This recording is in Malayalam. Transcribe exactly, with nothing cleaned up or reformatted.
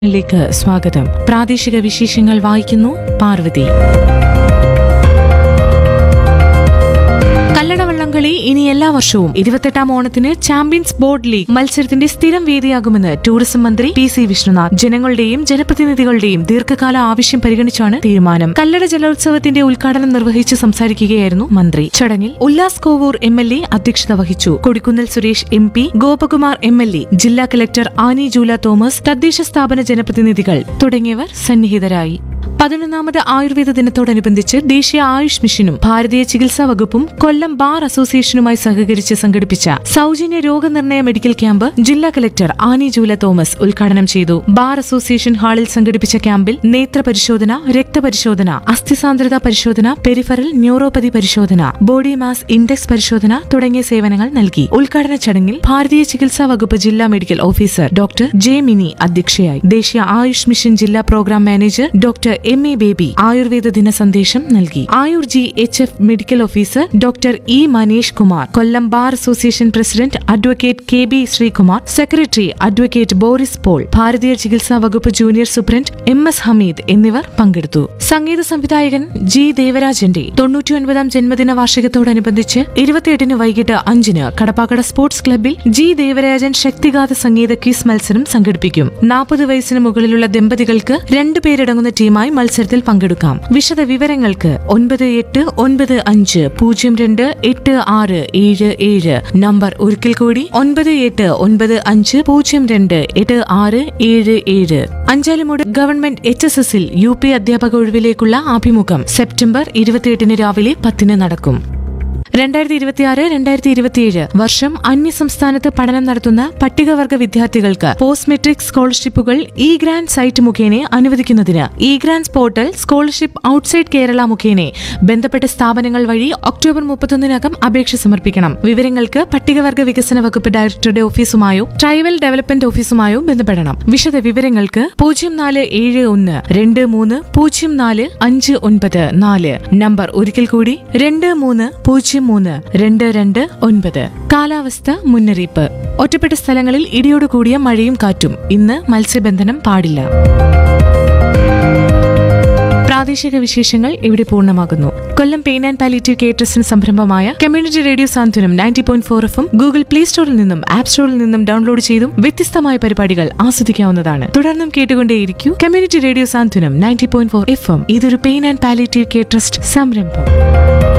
ിലേക്ക് സ്വാഗതം. പ്രാദേശിക വിശേഷങ്ങൾ വായിക്കുന്നു പാർവതി. കല്ലട വള്ളംകളി ഇനി എല്ലാ വർഷവും ഇരുപത്തെട്ടാം ഓണത്തിന് ചാമ്പ്യൻസ് ബോർഡ് ലീഗ് മത്സരത്തിന്റെ സ്ഥിരം വേദിയാകുമെന്ന് ടൂറിസം മന്ത്രി പി സി വിഷ്ണുനാഥ്. ജനങ്ങളുടെയും ജനപ്രതിനിധികളുടെയും ദീർഘകാല ആവശ്യം പരിഗണിച്ചാണ് തീരുമാനം. കല്ലട ജലോത്സവത്തിന്റെ ഉദ്ഘാടനം നിർവഹിച്ച് സംസാരിക്കുകയായിരുന്നു മന്ത്രി. ചടങ്ങിൽ Ullas Kovoor M L A അധ്യക്ഷത വഹിച്ചു. Kodikunnil Suresh M P, Gopakumar M L A, ജില്ലാ കലക്ടർ ആനി ജൂല തോമസ്, തദ്ദേശ സ്ഥാപന ജനപ്രതിനിധികൾ തുടങ്ങിയവർ സന്നിഹിതരായി. പതിനൊന്നാമത് ആയുർവേദ ദിനത്തോടനുബന്ധിച്ച് ദേശീയ ആയുഷ് മിഷനും ഭാരതീയ ചികിത്സാ വകുപ്പും കൊല്ലം ബാർ അസോസിയേഷനുമായി സഹകരിച്ച് സംഘടിപ്പിച്ച സൗജന്യ രോഗനിർണയ മെഡിക്കൽ ക്യാമ്പ് ജില്ലാ കലക്ടർ ആനി ജൂല തോമസ് ഉദ്ഘാടനം ചെയ്തു. ബാർ അസോസിയേഷൻ ഹാളിൽ സംഘടിപ്പിച്ച ക്യാമ്പിൽ നേത്ര പരിശോധന, രക്തപരിശോധന, അസ്ഥിസാന്ദ്രത പരിശോധന, പെരിഫറൽ ന്യൂറോപ്പതി പരിശോധന, ബോഡി മാസ് ഇൻഡെക്സ് പരിശോധന തുടങ്ങിയ സേവനങ്ങൾ നൽകി. ഉദ്ഘാടന ചടങ്ങിൽ ഭാരതീയ ചികിത്സാ വകുപ്പ് ജില്ലാ medical officer doctor J mini അധ്യക്ഷയായി. ദേശീയ ആയുഷ് മിഷൻ ജില്ലാ programme manager doctor M A baby Ayurveda ദിന സന്ദേശം നൽകി. ആയുർ G H F medical officer doctor E Manish Kumar, കൊല്ലം bar association president advocate K B Sreekumar, secretary advocate Boris Paul, ഭാരതീയ ചികിത്സാ വകുപ്പ് junior superintendent M S Hameed എന്നിവർ പങ്കെടുത്തു. സംഗീത സംവിധായകൻ ജി ദേവരാജന്റെ തൊണ്ണൂറ്റിയൊൻപതാം ജന്മദിന വാർഷികത്തോടനുബന്ധിച്ച് ഇരുപത്തിയെട്ടിന് വൈകിട്ട് അഞ്ചിന് കടപ്പാക്കട സ്പോർട്സ് ക്ലബ്ബിൽ ജി ദേവരാജൻ ശക്തിഗാഥ സംഗീത ക്വിസ് മത്സരം സംഘടിപ്പിക്കും. നാൽപ്പത് വയസ്സിന് മുകളിലുള്ള ദമ്പതികൾക്ക് രണ്ടുപേരടങ്ങുന്ന ടീമായി മത്സരത്തിൽ പങ്കെടുക്കാം. വിശദ വിവരങ്ങൾക്ക് ഒൻപത് എട്ട് ഒൻപത് അഞ്ച് പൂജ്യം രണ്ട് എട്ട് ആറ് ഏഴ് ഏഴ് നമ്പർ ഒരിക്കൽ കൂടി ഒൻപത് എട്ട് ഒൻപത് അഞ്ച് പൂജ്യം രണ്ട് എട്ട് ആറ് ഏഴ് ഏഴ്. അഞ്ചാലുമൂട് ഗവൺമെന്റ് എച്ച് എസ് എസിൽ യു പി അധ്യാപക ഒഴിവിലേക്കുള്ള അഭിമുഖം സെപ്റ്റംബർ ഇരുപത്തിയെട്ടിന് രാവിലെ പത്തിന് നടക്കും. രണ്ടായിരത്തി ഇരുപത്തിയാറ് രണ്ടായിരത്തി ഇരുപത്തിയേഴ് വർഷം അന്യസംസ്ഥാനത്ത് പഠനം നടത്തുന്ന പട്ടികവർഗ വിദ്യാർത്ഥികൾക്ക് പോസ്റ്റ് മെട്രിക് സ്കോളർഷിപ്പുകൾ ഇ ഗ്രാന്റ് സൈറ്റ് മുഖേന അനുവദിക്കുന്നതിന് E grants portal, scholarship outside Kerala മുഖേന ബന്ധപ്പെട്ട സ്ഥാപനങ്ങൾ വഴി ഒക്ടോബർ മുപ്പത്തൊന്നിനകം അപേക്ഷ സമർപ്പിക്കണം. വിവരങ്ങൾക്ക് പട്ടികവർഗ വികസന വകുപ്പ് ഡയറക്ടറുടെ ഓഫീസുമായോ ട്രൈബൽ ഡെവലപ്മെന്റ് ഓഫീസുമായോ ബന്ധപ്പെടണം. വിശദ വിവരങ്ങൾക്ക് പൂജ്യം നാല് ഏഴ് ഒന്ന് രണ്ട് മൂന്ന് പൂജ്യം നാല് അഞ്ച് ഒൻപത് നാല് നമ്പർ ഒരിക്കൽ കൂടി രണ്ട് മൂന്ന് പൂജ്യം മൂന്ന് രണ്ട് രണ്ട് ഒൻപത്. കാലാവസ്ഥ മുന്നറിയിപ്പ്. ഒറ്റപ്പെട്ട സ്ഥലങ്ങളിൽ ഇടിയോട് കൂടിയ മഴയും കാറ്റും. ഇന്ന് മത്സ്യബന്ധനം പാടില്ല. പ്രാദേശിക വിശേഷങ്ങൾ ഇവിടെ പൂർണ്ണമാകുന്നു. കൊല്ലം പെയിൻ ആൻഡ് പാലിയേറ്റീവ് കെയർ ട്രസ്റ്റിന് സംരംഭമായ കമ്മ്യൂണിറ്റി റേഡിയോ സാന്ത്വനം നയൻറ്റി പോയിന്റ് ഫോർ എഫും ഗൂഗിൾ പ്ലേ സ്റ്റോറിൽ നിന്നും ആപ്പ് സ്റ്റോറിൽ നിന്നും ഡൗൺലോഡ് ചെയ്തും വ്യത്യസ്തമായ പരിപാടികൾ ആസ്വദിക്കാവുന്നതാണ്. തുടർന്നും കേട്ടുകൊണ്ടേയിരിക്കൂ കമ്മ്യൂണിറ്റി റേഡിയോ സാന്ത്വനം ninety point four F M. ഇതൊരു pain and palliative care trust സംരംഭം.